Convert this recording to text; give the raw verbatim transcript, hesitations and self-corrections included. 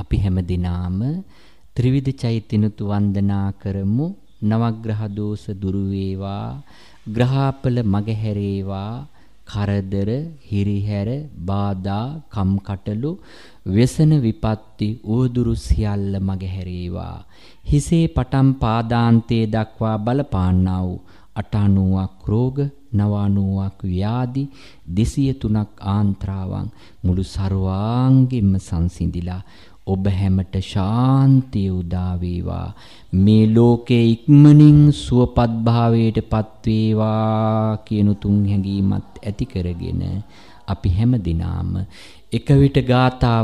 අපි හැම දිනාම ත්‍රිවිධ චෛත්‍යනුත් වන්දනා කරමු. නවග්‍රහ දෝෂ දුරු වේවා, ග්‍රහාපල මගහැරේවා, කරදර, හිරිහැර, බාධා, කම්කටොළු, व्यसन විපත්ති උවදුරු සියල්ල මගහැරේවා. හිසේ පටන් පාදාන්තයේ දක්වා බලපාන්නා වූ අටානුවක් රෝග, නවානුවක් ව්‍යාධි, දෙසිය තුනක් ආන්ත්‍රාවන් මුළු ਸਰවාංගෙම සංසිඳිලා ඔබ හැමට ශාන්තිය උදා වේවා. මේ ලෝකේ ඉක්මනින් සුවපත් භාවයට පත් වේවා කියන තුන් හැඟීමත් ඇති කරගෙන අපි හැම දිනාම එක විට ගාථා